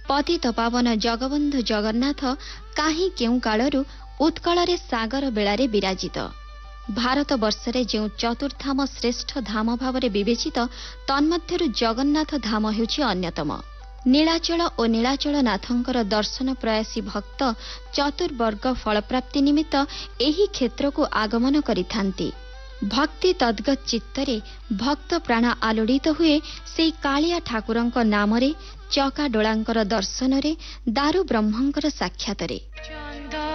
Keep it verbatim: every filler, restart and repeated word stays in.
पतित पावन जगबंधु जगन्नाथ काहीं केउ कालरू उत्कଳରେ सागर बेलारे विराजित। भारत वर्षरे जो चतुर्धाम श्रेष्ठ धाम भावरे विवेचित तन्मध्यरु जगन्नाथ धाम हेउछि अन्यतम। नीलाचल और नीलाचल नाथंकर दर्शन प्रयासी भक्त चतुर्वर्ग फलप्राप्ति निमित्त एही क्षेत्र को आगमन करिथांती। भक्ति तद्गत चित्तरे भक्त प्राण आलोड़ित हुए से कालिया ठाकुरंक नामरे चका डोलांकर दर्शनरे दारु ब्रह्मंकर साक्षातरे।